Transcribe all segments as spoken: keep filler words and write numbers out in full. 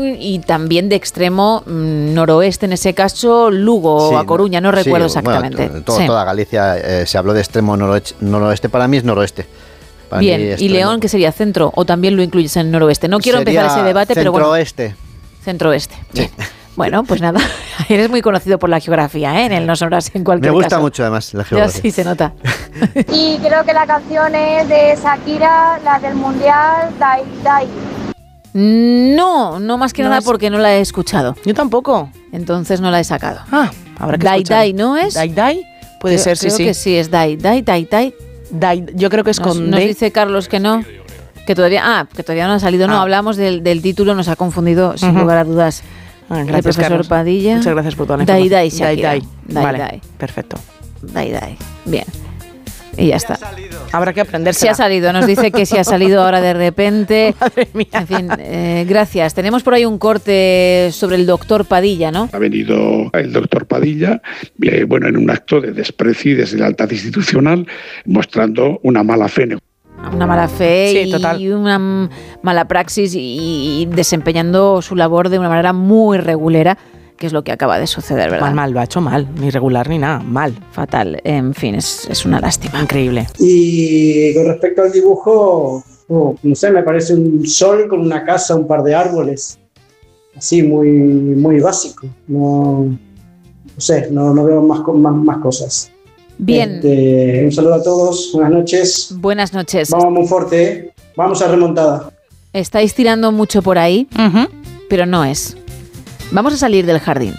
León y también de extremo mmm, noroeste, en ese caso, Lugo sí, o A Coruña, no recuerdo sí, exactamente. Bueno, todo, sí. Toda Galicia eh, se habló de extremo noroeste, noroeste, para mí es noroeste. Para Bien, ¿y León qué sería? ¿Centro o también lo incluyes en noroeste? No quiero sería empezar ese debate, pero bueno. Centro-oeste. Centro-oeste, sí. Bueno, pues nada, eres muy conocido por la geografía, ¿eh? En el No Sonoras en cualquier Me gusta caso. mucho además la geografía. Ya sí se nota. Y creo que la canción es de Shakira, la del Mundial, Dai Dai. No, no más que no nada es... porque no la he escuchado. Yo tampoco. Entonces no la he sacado. Ah, habrá que Dai escuchar. Dai, ¿no es? Dai Dai, puede creo, ser, sí, creo sí. Creo que sí, es Dai Dai, Dai Dai. Dai, yo creo que es nos, con Nos D. dice Carlos que no. Que todavía, ah, que todavía no ha salido. No, ah. hablamos del, del título, nos ha confundido, sin uh-huh. lugar a dudas. Ah, gracias, el profesor Carlos. Padilla. Muchas gracias por toda la Dai información. Dai, Shakira. Dai Dai. Vale, Dai. perfecto. Dai Dai. Bien. Y ya está. Habrá que aprender. Sí ha salido, nos dice que sí ha salido ahora de repente. Madre mía. En fin, eh, gracias. Tenemos por ahí un corte sobre el doctor Padilla, ¿no? Ha venido el doctor Padilla, eh, bueno, en un acto de desprecio y deslealtad institucional, mostrando una mala fe. Una mala fe sí, y total. una mala praxis y, y desempeñando su labor de una manera muy regulera, que es lo que acaba de suceder, ¿verdad? Mal, mal, lo ha hecho mal, ni regular ni nada, mal. Fatal, en fin, es, es una lástima. Increíble. Y con respecto al dibujo, oh, no sé, me parece un sol con una casa, un par de árboles, así muy, muy básico, no, no sé, no, no veo más, más, más cosas. Bien. Este, un saludo a todos, buenas noches. Buenas noches. Vamos muy fuerte, ¿eh? Vamos a remontada. Estáis tirando mucho por ahí, uh-huh. pero no es. Vamos a salir del jardín.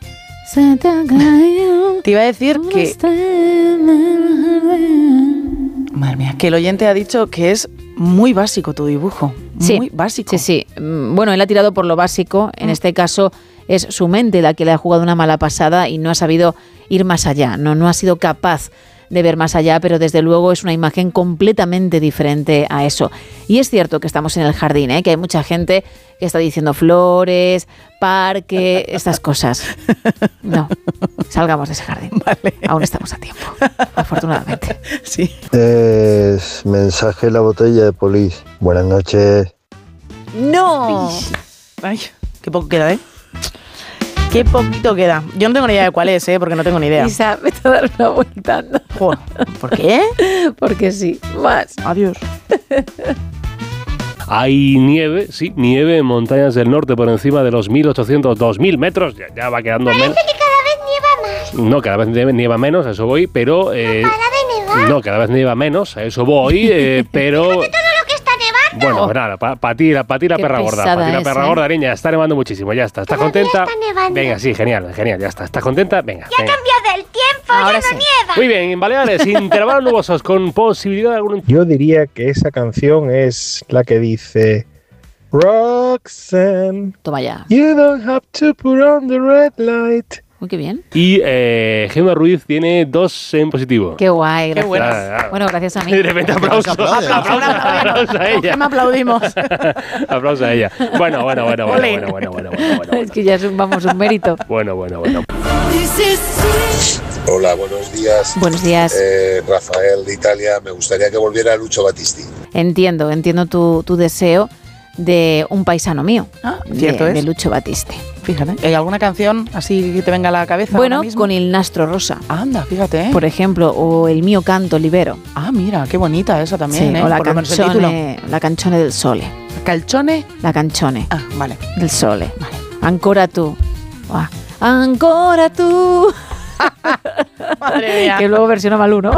Te iba a decir que... Madre mía, que el oyente ha dicho que es muy básico tu dibujo. Sí, muy básico. Sí, sí. Bueno, él ha tirado por lo básico. En mm. este caso es su mente la que le ha jugado una mala pasada y no ha sabido ir más allá. No, no ha sido capaz de ver más allá, pero desde luego es una imagen completamente diferente a eso. Y es cierto que estamos en el jardín, ¿eh? Que hay mucha gente que está diciendo flores, parque, estas cosas. No, salgamos de ese jardín. Vale. Aún estamos a tiempo, afortunadamente. Sí. Es mensaje en la botella de Polis. Buenas noches. ¡No! Ay, qué poco queda, ¿eh? Qué poquito queda. Yo no tengo ni idea de cuál es, ¿eh? Porque no tengo ni idea. Isa, vete a dar una vuelta. No. Joder, ¿por qué? Porque sí. Más. Adiós. Hay nieve, sí, nieve en montañas del norte por encima de los mil ochocientos, dos mil metros. Ya, ya va quedando menos. Parece que cada vez nieva más. No, cada vez nieva, nieva menos, a eso voy, pero... Eh, ¿No para de nevar? No, cada vez nieva menos, a eso voy, eh, pero... Bueno, pues nada, para pa ti, pa ti la Qué perra gorda, para ti la perra es, ¿eh? gorda, niña, está nevando muchísimo, ya está. ¿Estás contenta? Está venga, sí, genial, genial, ya está. ¿Estás contenta? Venga. Ya venga. ha cambiado el tiempo, Ahora ya sí. no nieva. Muy bien, en Baleares, intervalos nubosos con posibilidad de algún... Yo diría que esa canción es la que dice Roxanne. Toma ya. You don't have to put on the red light. Uy, qué bien. Y eh, Gemma Ruiz tiene dos en positivo. Qué guay, gracias. Qué bueno. Ah, ah. Bueno, gracias a mí. De repente aplauso. Aplaude. Aplauso, aplauso a ella. Me aplaudimos. Aplauso a ella. Bueno, bueno, bueno, bueno, bueno, bueno, bueno, bueno, bueno. Es que ya es un, vamos, un mérito. Bueno, bueno, bueno. Hola, buenos días. Buenos días. Eh, Rafael de Italia. Me gustaría que volviera Lucio Battisti. Entiendo, entiendo tu, tu deseo de un paisano mío. Ah, cierto de, es. de Lucio Battisti. Fíjate. ¿Hay alguna canción así que te venga a la cabeza? Bueno, ahora mismo? con Il Nastro Rosa. Anda, fíjate, ¿eh? Por ejemplo, o El mio canto libero. Ah, mira, qué bonita esa también, Sí, ¿eh? o la Por lo menos el título. canzone, la canzone del sole. ¿Calchone? La canzone Ah, vale. del sole. Vale. Ancora tu. Ah, ancora tu. Madre mía. Que luego versiona Malú, ¿no?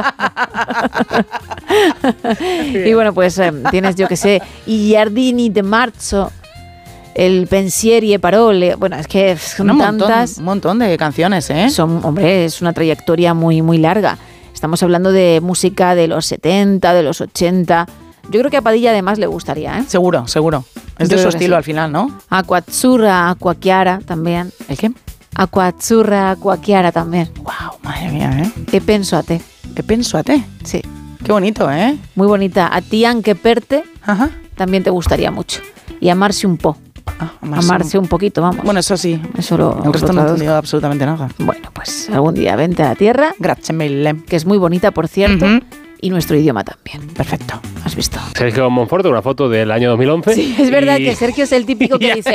Y bueno, pues eh, tienes, yo que sé, I giardini de marzo, El pensieri e parole. Bueno, es que son un montón, tantas. un montón de canciones, ¿eh? Son, hombre, es una trayectoria muy, muy larga. Estamos hablando de música de los setenta, de los ochenta. Yo creo que a Padilla además le gustaría, ¿eh? Seguro, seguro. Es Yo de su creo que estilo sí. al final, ¿no? Acqua azzurra, acqua chiara también. ¿El qué? Acqua azzurra, acqua chiara también. Wow, madre mía, ¿eh? E penso a te. ¿Qué penso a te? Sí, Qué bonito, ¿eh? muy bonita. A ti, anche per te, Ajá. también te gustaría mucho. Y amarse un po. Ah, amarse Amarse un- un poquito, vamos. Bueno, eso sí. Eso lo, El resto lo no he traduzco. entendido absolutamente nada. Bueno, pues algún día vente a la tierra, Grazie mille. que es muy bonita, por cierto, Ujú. y nuestro idioma también. Perfecto. ¿Has visto? Sergio Monforte, una foto del año dos mil once. Sí, es verdad y- que Sergio es el típico que dice